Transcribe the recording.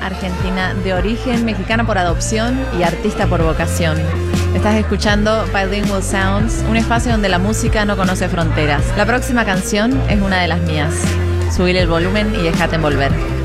argentina de origen, mexicana por adopción y artista por vocación. Estás escuchando Bilingual Sounds, un espacio donde la música no conoce fronteras. La próxima canción es una de las mías. Subile el volumen y déjate envolver.